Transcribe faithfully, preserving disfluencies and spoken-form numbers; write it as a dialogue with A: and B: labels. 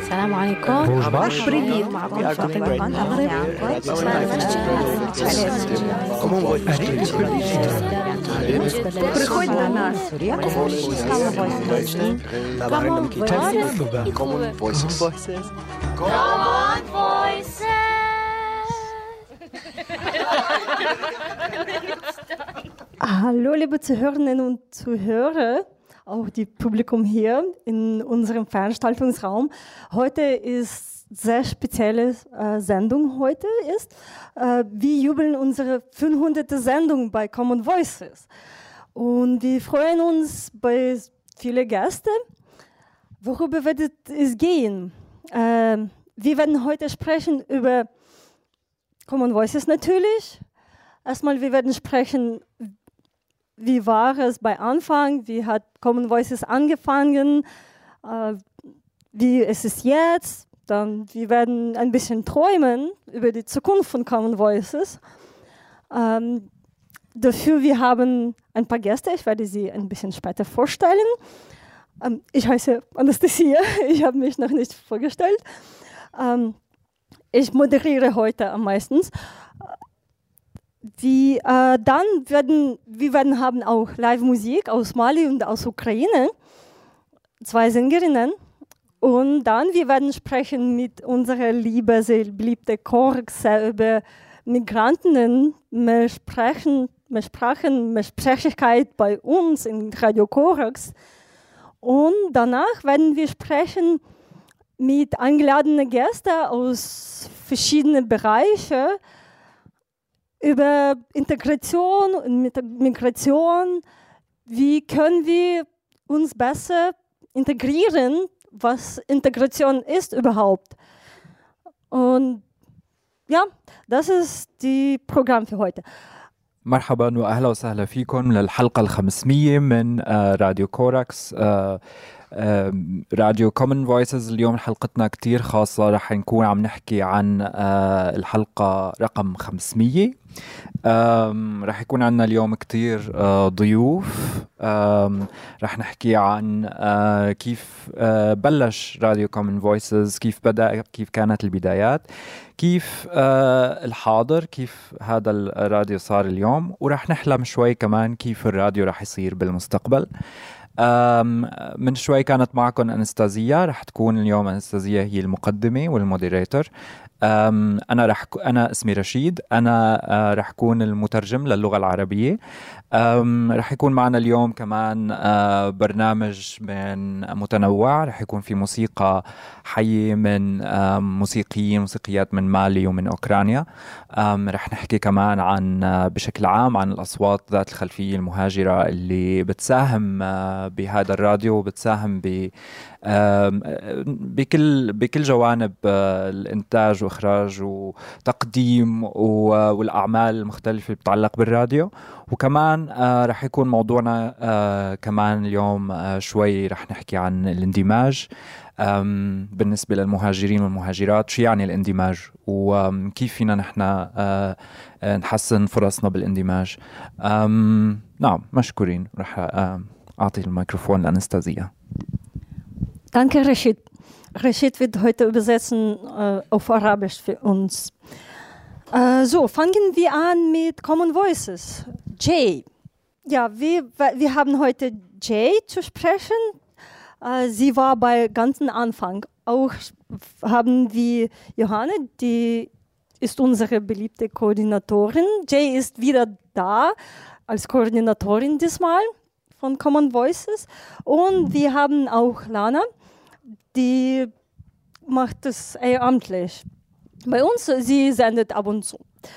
A: السلام عليكم.
B: بريد معكم فاطمة المغرب. Приходьте на Сурия.
C: Common Voices.
D: Common Voices.
B: Hallo liebe Zuhörerinnen und Zuhörer, auch die Publikum hier in unserem Veranstaltungsraum. Heute ist eine sehr spezielle äh, Sendung heute ist. Äh, wir jubeln unsere fünfhundertste Sendung bei Common Voices. Und wir freuen uns bei vielen Gästen. Worüber wird es gehen? Äh, wir werden heute sprechen über Common Voices natürlich. Erstmal, wir werden sprechen, wie war es bei Anfang, wie hat Common Voices angefangen, äh, wie ist es jetzt. Dann, wir werden ein bisschen träumen über die Zukunft von Common Voices. Ähm, dafür wir haben ein paar Gäste, ich werde sie ein bisschen später vorstellen. Ähm, ich heiße Anastasia, ich habe mich noch nicht vorgestellt. Ähm, ich moderiere heute am meisten. Wie, äh, dann werden wir werden haben auch Live-Musik aus Mali und aus Ukraine, zwei Sängerinnen. Und dann wir werden sprechen mit unserer lieben, sehr beliebten Korax über Migranten. Wir sprechen, wir sprechen Mehrsprachigkeit bei uns in Radio Korax. Und danach werden wir sprechen mit eingeladenen Gästen aus verschiedenen Bereichen über Integration und Migration. Wie können wir uns besser integrieren? Was Integration ist überhaupt. Und ja, das ist das Programm für heute.
E: مرحبا واهلا وسهلا فيكم للحلقه الخمسمية من راديو كوراكس، راديو كومن فويسز. اليوم حلقتنا كتير خاصة، رح نكون عم نحكي عن الحلقة رقم خمسمية. رح يكون عنا اليوم كتير ضيوف. رح نحكي عن كيف بلش راديو كومن فويسز، كيف بدأ، كيف كانت البدايات، كيف الحاضر، كيف هذا الراديو صار اليوم، ورح نحلم شوي كمان كيف الراديو رح يصير بالمستقبل. من شوي كانت معكم أنستازيا، رح تكون اليوم أنستازيا هي المقدمة والموديريتور. أنا رح أنا اسمي رشيد، أنا رح أكون المترجم للغة العربية. رح يكون معنا اليوم كمان برنامج من متنوع، رح يكون في موسيقى حية من موسيقيين موسيقيات من مالي ومن أوكرانيا. رح نحكي كمان عن بشكل عام عن الأصوات ذات الخلفية المهاجرة اللي بتساهم بهذا الراديو وبتساهم ب بكل بكل جوانب الإنتاج وإخراج وتقديم والأعمال المختلفة اللي بتتعلق بالراديو. وكمان رح يكون موضوعنا كمان اليوم شوي رح نحكي عن الاندماج بالنسبة للمهاجرين والمهاجرات. شو يعني الاندماج وكيف فينا نحن نحسن فرصنا بالاندماج. نعم، مشكورين. رح أعطي الميكروفون لأنستازيا.
B: Danke, Rashid. Rashid wird heute übersetzen äh, auf Arabisch für uns. Äh, so, fangen wir an mit Common Voices. Jay. Ja, wir, wir haben heute Jay zu sprechen. Äh, sie war bei ganzen Anfang. Auch haben wir Johanne, die ist unsere beliebte Koordinatorin. Jay ist wieder da als Koordinatorin diesmal von Common Voices. Und wir haben auch Lana, die macht es ehrenamtlich. Bei uns, sie sendet ab und zu.